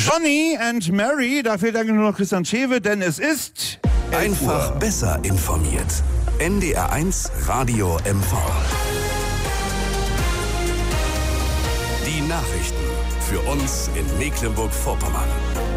Johnny and Mary, da fehlt eigentlich nur noch Christian Schewe, denn es ist... Einfach besser informiert. NDR1 Radio MV. Die Nachrichten für uns in Mecklenburg-Vorpommern.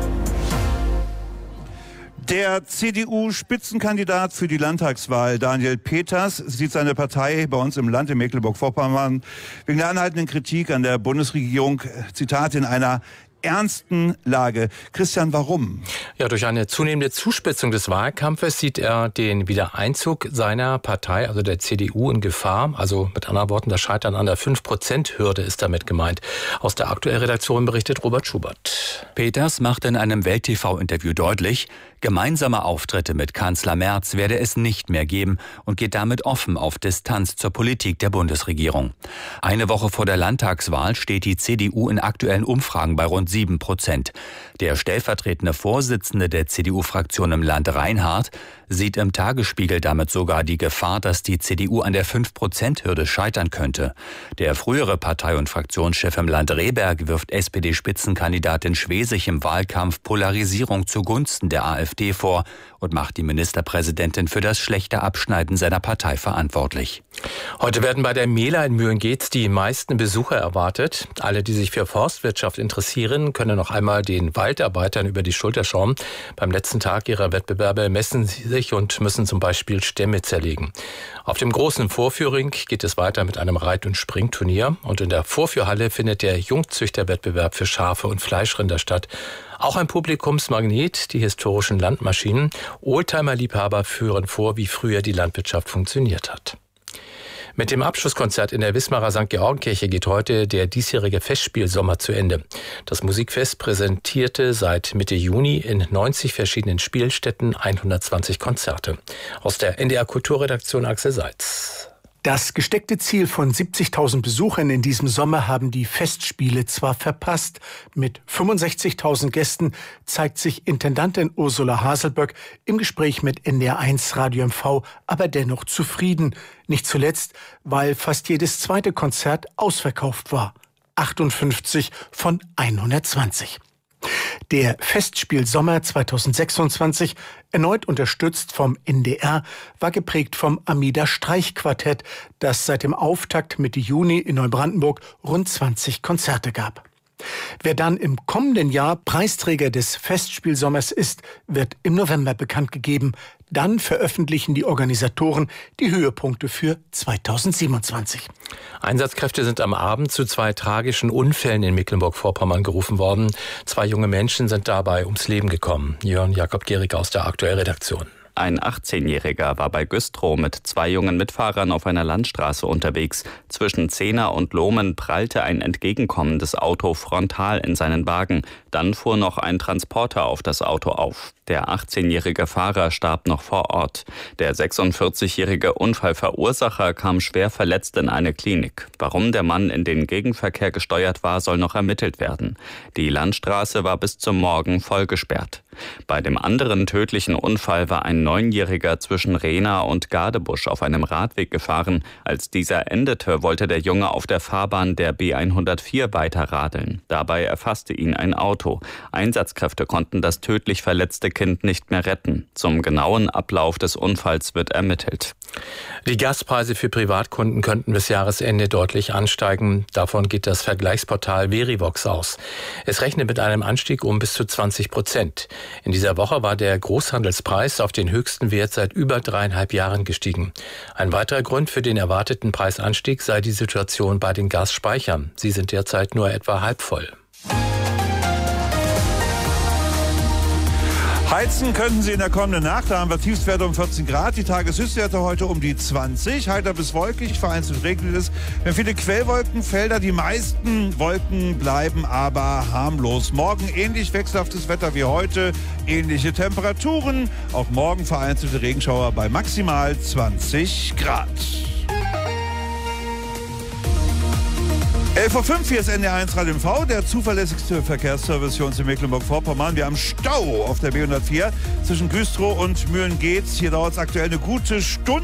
Der CDU-Spitzenkandidat für die Landtagswahl, Daniel Peters, sieht seine Partei bei uns im Land in Mecklenburg-Vorpommern wegen der anhaltenden Kritik an der Bundesregierung, Zitat, in einer ernsten Lage. Christian, warum? Ja, durch eine zunehmende Zuspitzung des Wahlkampfes sieht er den Wiedereinzug seiner Partei, also der CDU, in Gefahr. Also mit anderen Worten, das Scheitern an der 5%-Hürde ist damit gemeint. Aus der Aktuell-Redaktion berichtet Robert Schubert. Peters macht in einem Welt-TV-Interview deutlich, gemeinsame Auftritte mit Kanzler Merz werde es nicht mehr geben und geht damit offen auf Distanz zur Politik der Bundesregierung. Eine Woche vor der Landtagswahl steht die CDU in aktuellen Umfragen bei rund 7%. Der stellvertretende Vorsitzende der CDU-Fraktion im Land, Reinhardt, sieht im Tagesspiegel damit sogar die Gefahr, dass die CDU an der 5%-Hürde scheitern könnte. Der frühere Partei- und Fraktionschef im Land, Rehberg, wirft SPD-Spitzenkandidatin Schwesig im Wahlkampf Polarisierung zugunsten der AfD vor und macht die Ministerpräsidentin für das schlechte Abschneiden seiner Partei verantwortlich. Heute werden bei der Mela in Mühlengeetz die meisten Besucher erwartet. Alle, die sich für Forstwirtschaft interessieren, können noch einmal den Waldarbeitern über die Schulter schauen. Beim letzten Tag ihrer Wettbewerbe messen sie sich und müssen zum Beispiel Stämme zerlegen. Auf dem großen Vorführring geht es weiter mit einem Reit- und Springturnier. Und in der Vorführhalle findet der Jungzüchterwettbewerb für Schafe und Fleischrinder statt. Auch ein Publikumsmagnet, die historischen Landmaschinen. Oldtimer-Liebhaber führen vor, wie früher die Landwirtschaft funktioniert hat. Mit dem Abschlusskonzert in der Wismarer St. Georgenkirche geht heute der diesjährige Festspielsommer zu Ende. Das Musikfest präsentierte seit Mitte Juni in 90 verschiedenen Spielstätten 120 Konzerte. Aus der NDR Kulturredaktion Axel Seitz. Das gesteckte Ziel von 70.000 Besuchern in diesem Sommer haben die Festspiele zwar verpasst. Mit 65.000 Gästen zeigt sich Intendantin Ursula Haselböck im Gespräch mit NDR1 Radio MV aber dennoch zufrieden. Nicht zuletzt, weil fast jedes zweite Konzert ausverkauft war. 58 von 120. Der Festspielsommer 2026, erneut unterstützt vom NDR, war geprägt vom Amida Streichquartett, das seit dem Auftakt Mitte Juni in Neubrandenburg rund 20 Konzerte gab. Wer dann im kommenden Jahr Preisträger des Festspielsommers ist, wird im November bekannt gegeben. Dann veröffentlichen die Organisatoren die Höhepunkte für 2027. Einsatzkräfte sind am Abend zu 2 tragischen Unfällen in Mecklenburg-Vorpommern gerufen worden. 2 junge Menschen sind dabei ums Leben gekommen. Jörn Jakob Gehrig aus der Aktuell-Redaktion. Ein 18-Jähriger war bei Güstrow mit 2 jungen Mitfahrern auf einer Landstraße unterwegs. Zwischen Zehner und Lohmen prallte ein entgegenkommendes Auto frontal in seinen Wagen. Dann fuhr noch ein Transporter auf das Auto auf. Der 18-jährige Fahrer starb noch vor Ort. Der 46-jährige Unfallverursacher kam schwer verletzt in eine Klinik. Warum der Mann in den Gegenverkehr gesteuert war, soll noch ermittelt werden. Die Landstraße war bis zum Morgen voll gesperrt. Bei dem anderen tödlichen Unfall war ein 9-Jähriger zwischen Rehna und Gadebusch auf einem Radweg gefahren. Als dieser endete, wollte der Junge auf der Fahrbahn der B104 weiterradeln. Dabei erfasste ihn ein Auto. Einsatzkräfte konnten das tödlich verletzte Kind nicht mehr retten. Zum genauen Ablauf des Unfalls wird ermittelt. Die Gaspreise für Privatkunden könnten bis Jahresende deutlich ansteigen. Davon geht das Vergleichsportal Verivox aus. Es rechnet mit einem Anstieg um bis zu 20%. In dieser Woche war der Großhandelspreis auf den höchsten Wert seit über 3,5 Jahren gestiegen. Ein weiterer Grund für den erwarteten Preisanstieg sei die Situation bei den Gasspeichern. Sie sind derzeit nur etwa halb voll. Heizen könnten Sie in der kommenden Nacht. Da haben wir Tiefstwerte um 14 Grad. Die Tageshöchstwerte heute um die 20. Heiter bis wolkig, vereinzelt regnet es. Wir haben viele Quellwolkenfelder. Die meisten Wolken bleiben aber harmlos. Morgen ähnlich wechselhaftes Wetter wie heute. Ähnliche Temperaturen. Auch morgen vereinzelte Regenschauer bei maximal 20 Grad. 11:05 Uhr, hier ist NDR1 Radio MV, der zuverlässigste Verkehrsservice für uns in Mecklenburg-Vorpommern. Wir haben Stau auf der B104 zwischen Güstrow und Mühlengeetz. Hier dauert es aktuell eine gute Stunde.